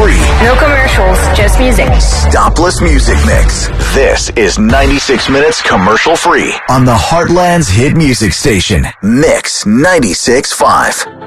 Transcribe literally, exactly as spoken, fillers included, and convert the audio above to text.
free. No commercials, just music. Stopless music mix. This is ninety-six minutes commercial free on the Heartland's hit music station, Mix ninety-six point five.